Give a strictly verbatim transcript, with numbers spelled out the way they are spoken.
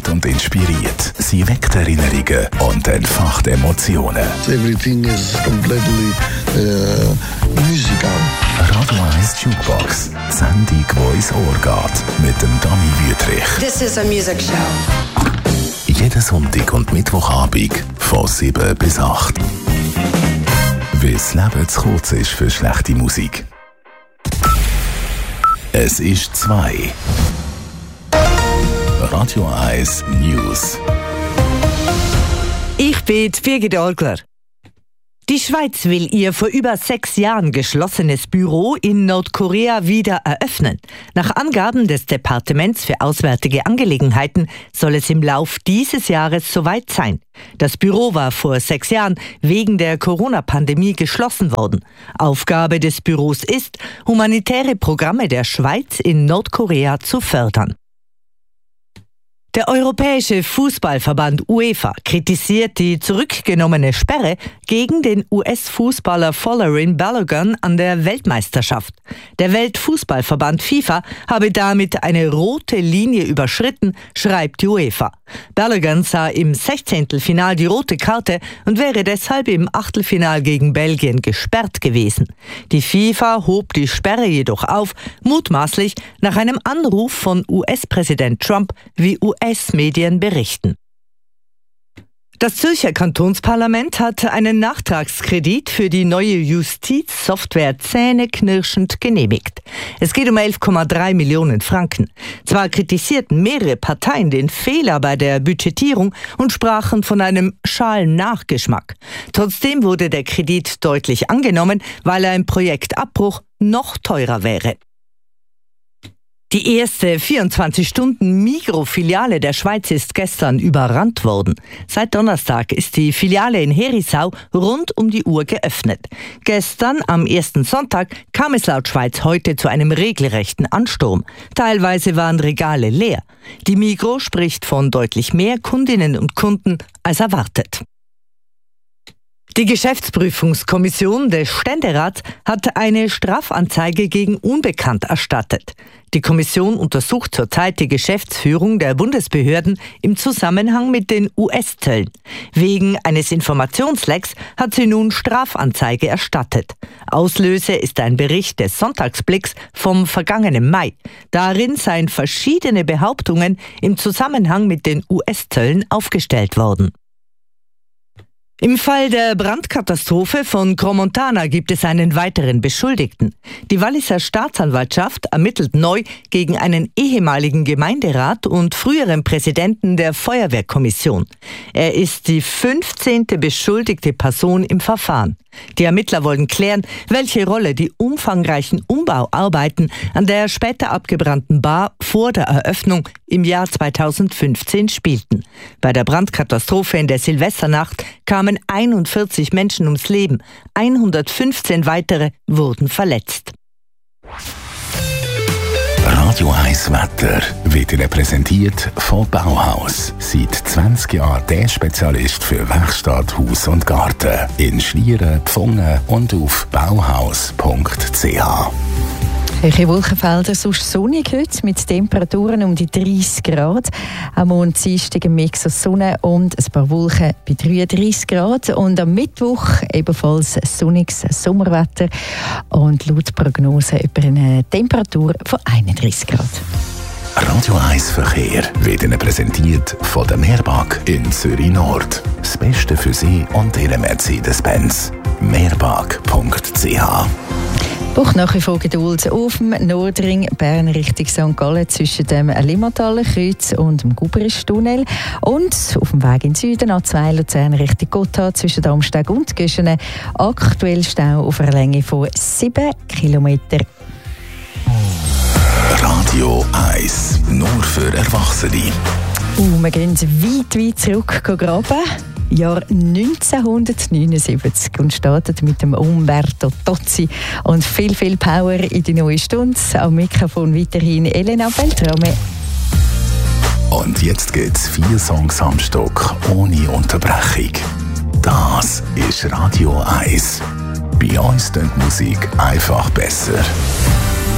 informiert und inspiriert. Sie weckt Erinnerungen und entfacht Emotionen. Everything is completely uh, musical. Radio eins Jukebox. Die Sendung, die ins Ohr geht. Mit dem Dani Wüthrich. This is a music show. Jeden Sonntag und Mittwochabend von sieben bis acht. Weil das Leben zu kurz ist für schlechte Musik. Es ist zwei. Radio eins News. Ich bin Birgit Algler. Die Schweiz will ihr vor über sechs Jahren geschlossenes Büro in Nordkorea wieder eröffnen. Nach Angaben des Departements für Auswärtige Angelegenheiten soll es im Lauf dieses Jahres soweit sein. Das Büro war vor sechs Jahren wegen der Corona-Pandemie geschlossen worden. Aufgabe des Büros ist, humanitäre Programme der Schweiz in Nordkorea zu fördern. Der Europäische Fußballverband UEFA kritisiert die zurückgenommene Sperre gegen den U S-Fußballer Folarin Balogun an der Weltmeisterschaft. Der Weltfußballverband FIFA habe damit eine rote Linie überschritten, schreibt die UEFA. Balogun sah im Sechzehntelfinal die rote Karte und wäre deshalb im Achtelfinal gegen Belgien gesperrt gewesen. Die FIFA hob die Sperre jedoch auf, mutmaßlich nach einem Anruf von U S-Präsident Trump, wie U S-Medien berichten. Das Zürcher Kantonsparlament hat einen Nachtragskredit für die neue Justizsoftware zähneknirschend genehmigt. Es geht um elf Komma drei Millionen Franken. Zwar kritisierten mehrere Parteien den Fehler bei der Budgetierung und sprachen von einem schalen Nachgeschmack. Trotzdem wurde der Kredit deutlich angenommen, weil ein Projektabbruch noch teurer wäre. Die erste vierundzwanzig-Stunden-Migros-Filiale der Schweiz ist gestern überrannt worden. Seit Donnerstag ist die Filiale in Herisau rund um die Uhr geöffnet. Gestern, am ersten Sonntag, kam es laut Schweiz heute zu einem regelrechten Ansturm. Teilweise waren Regale leer. Die Migros spricht von deutlich mehr Kundinnen und Kunden als erwartet. Die Geschäftsprüfungskommission des Ständerats hat eine Strafanzeige gegen Unbekannt erstattet. Die Kommission untersucht zurzeit die Geschäftsführung der Bundesbehörden im Zusammenhang mit den U S-Zöllen. Wegen eines Informationslecks hat sie nun Strafanzeige erstattet. Auslöser ist ein Bericht des Sonntagsblicks vom vergangenen Mai. Darin seien verschiedene Behauptungen im Zusammenhang mit den U S-Zöllen aufgestellt worden. Im Fall der Brandkatastrophe von Crans-Montana gibt es einen weiteren Beschuldigten. Die Walliser Staatsanwaltschaft ermittelt neu gegen einen ehemaligen Gemeinderat und früheren Präsidenten der Feuerwehrkommission. Er ist die fünfzehnte beschuldigte Person im Verfahren. Die Ermittler wollen klären, welche Rolle die umfangreichen Umbauarbeiten an der später abgebrannten Bar vor der Eröffnung im Jahr zweitausendfünfzehn spielten. Bei der Brandkatastrophe in der Silvesternacht kamen einundvierzig Menschen ums Leben, hundertfünfzehn weitere wurden verletzt. Radio eins Wetter wird Ihnen präsentiert von Bauhaus. Seit zwanzig Jahren der Spezialist für Werkstatt, Haus und Garten. In Schlieren, Pfungen und auf bauhaus punkt c h. Welche Wolkenfelder, sonst sonnig heute mit Temperaturen um die dreißig Grad. Am Montag, Dienstag ein Mix aus Sonne und ein paar Wolken bei dreiunddreißig Grad. Und am Mittwoch ebenfalls sonniges Sommerwetter und laut Prognose über eine Temperatur von einunddreißig Grad. Radio eins Verkehr wird Ihnen präsentiert von der Meerbag in Zürich Nord. Das Beste für Sie und Ihre Mercedes-Benz. meerbag punkt c h. Braucht nach wie vor Geduld auf dem Nordring Bern Richtung Sankt Gallen zwischen dem Limmataler Kreuz und dem Gubristunnel und auf dem Weg in den Süden A zwei Luzern Richtung Gotthard zwischen Darmstadt und Göschenen aktuell Stau auf einer Länge von sieben Kilometern. Radio eins, nur für Erwachsene. Uh, wir gehen weit, weit zurück graben. Jahr neunzehnhundertneunundsiebzig und startet mit dem Umberto Tozzi und viel, viel Power in die neue Stunde. Am Mikrofon weiterhin Elena Beltrame. Und jetzt geht's vier Songs am Stück ohne Unterbrechung. Das ist Radio eins. Bei uns klingt Musik einfach besser.